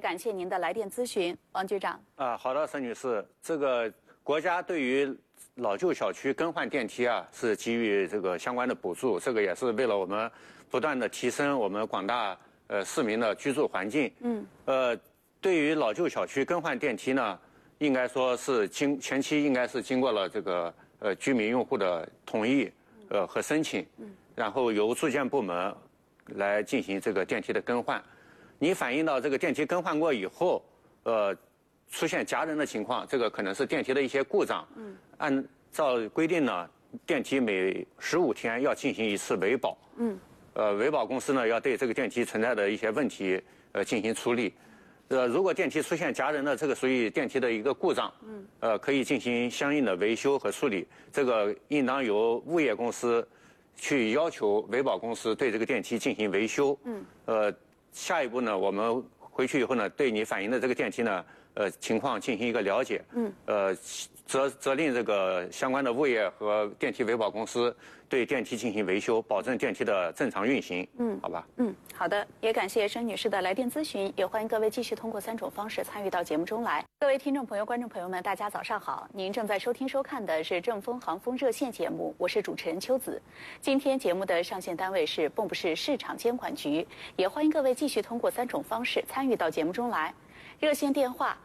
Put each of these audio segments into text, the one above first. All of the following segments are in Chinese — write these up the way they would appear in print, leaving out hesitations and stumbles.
感谢您的来电咨询，王局长。 好的，沈女士，这个国家对于老旧小区更换电梯是给予这个相关的补助，这个也是为了我们不断的提升我们广大市民的居住环境。对于老旧小区更换电梯呢，应该说是前期应该是经过了这个居民用户的同意和申请，然后由住建部门来进行这个电梯的更换。你反映到这个电梯更换过以后，出现夹人的情况，这个可能是电梯的一些故障。按照规定呢，电梯每15天要进行一次维保。维保公司呢要对这个电梯存在的一些问题进行处理。如果电梯出现夹人的，这个属于电梯的一个故障，可以进行相应的维修和处理。这个应当由物业公司去要求维保公司对这个电梯进行维修。下一步呢，我们回去以后呢，对你反映的这个电梯呢，情况进行一个了解。责令这个相关的物业和电梯维保公司对电梯进行维修，保证电梯的正常运行。好吧。 好的，也感谢申女士的来电咨询，也欢迎各位继续通过3种方式参与到节目中来。各位听众朋友、观众朋友们，大家早上好！您正在收听收看的是正风航风热线节目，我是主持人秋子。今天节目的上线单位是蚌埠市市场监管局，也欢迎各位继续通过3种方式参与到节目中来。热线电话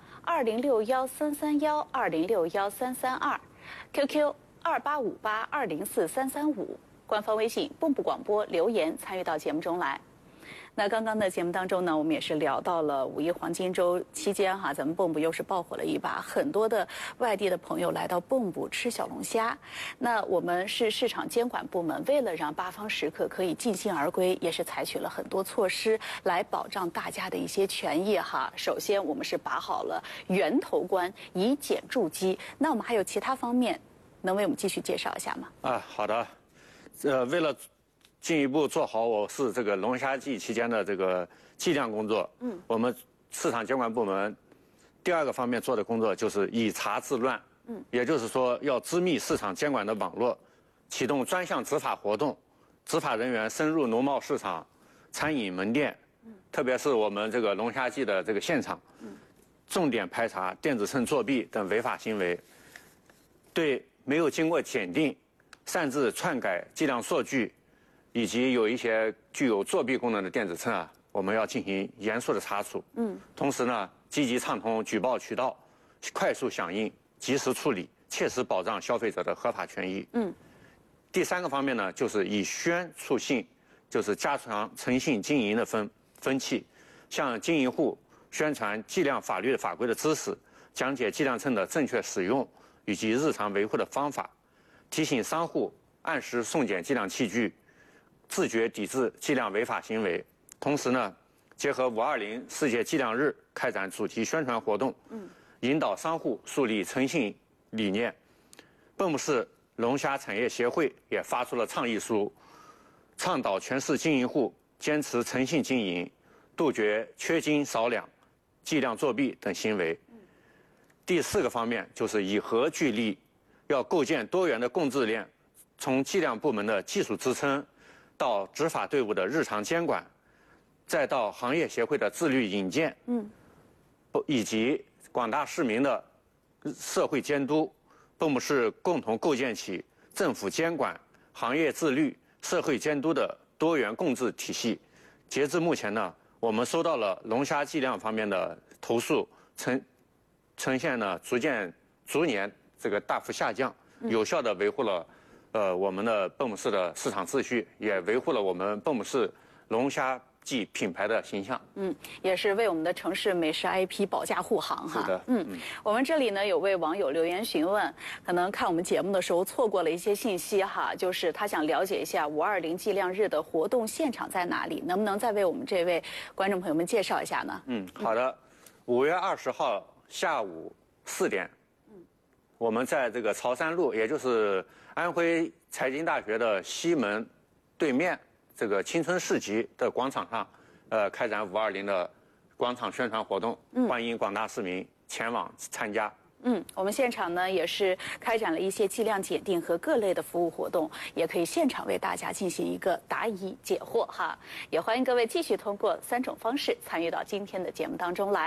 20613312，20613322，QQ2858204335，官方微信蚌埠广播留言参与到节目中来。那刚刚的节目当中呢，我们也是聊到了五一黄金周期间咱们蚌埠又是爆火了一把，很多的外地的朋友来到蚌埠吃小龙虾。那我们是市场监管部门，为了让8方食客可以尽兴而归，也是采取了很多措施来保障大家的一些权益首先我们是把好了源头关，以检筑基。那我们还有其他方面，能为我们继续介绍一下吗？ 好的。为了进一步做好我市这个龙虾季期间的这个计量工作，我们市场监管部门第2个方面做的工作就是以查治乱，也就是说要织密市场监管的网络，启动专项执法活动，执法人员深入农贸市场、餐饮门店，特别是我们这个龙虾季的这个现场，重点排查电子秤作弊等违法行为，对没有经过检定、擅自篡改计量数据以及有一些具有作弊功能的电子秤我们要进行严肃的查处。同时呢，积极畅通举报渠道，快速响应，及时处理，切实保障消费者的合法权益。第3个方面呢，就是以宣促信，就是加强诚信经营的风气，向经营户宣传计量法律法规的知识，讲解计量秤的正确使用以及日常维护的方法，提醒商户按时送检计量器具，自觉抵制计量违法行为。同时呢，结合520世界计量日开展主题宣传活动，引导商户树立诚信理念。蚌埠市龙虾产业协会也发出了倡议书，倡导全市经营户坚持诚信经营，杜绝缺斤少两、计量作弊等行为。第4个方面就是以和聚力，要构建多元的供质链，从计量部门的技术支撑，到执法队伍的日常监管，再到行业协会的自律引荐，以及广大市民的社会监督，蚌埠市共同构建起政府监管、行业自律、社会监督的多元共治体系。截至目前呢，我们收到了龙虾计量方面的投诉，呈现呢逐年这个大幅下降，有效地维护了我们的蚌埠市的市场秩序，也维护了我们蚌埠市龙虾季品牌的形象。 也是为我们的城市美食 IP 保驾护航是的。 我们这里呢有位网友留言询问，可能看我们节目的时候错过了一些信息就是他想了解一下520计量日的活动现场在哪里，能不能再为我们这位观众朋友们介绍一下呢？ 好的。5月20号下午4点，我们在这个潮山路，也就是安徽财经大学的西门对面这个青春市集的广场上，开展520的广场宣传活动，欢迎广大市民前往参加。 我们现场呢也是开展了一些计量检定和各类的服务活动，也可以现场为大家进行一个答疑解惑也欢迎各位继续通过3种方式参与到今天的节目当中来。